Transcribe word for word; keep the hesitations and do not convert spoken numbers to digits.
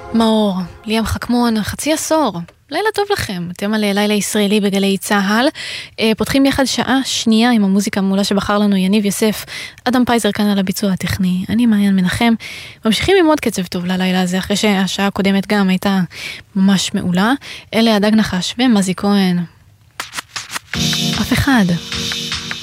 מאור, ליאם חכמון, חצי עשור. לילה טוב לכם, אתם על לילה ישראלי בגלי צהל. פותחים יחד שעה שנייה עם המוזיקה המעולה שבחר לנו יניב יוסף. אדם פייזר כאן על הביצוע הטכני, אני מעיין מנחם. ממשיכים עם עוד קצב טוב ללילה הזה, אחרי שהשעה הקודמת גם הייתה ממש מעולה. אלה הדג נחש ומזי כהן. אף אחד